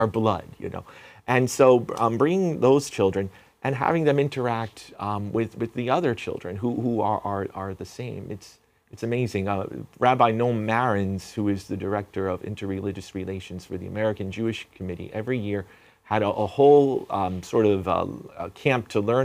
our blood, you know. And so bringing those children and having them interact with the other children who are the same. It's amazing. Rabbi Noam Marins, who is the director of interreligious relations for the American Jewish Committee, every year had a whole sort of camp to learn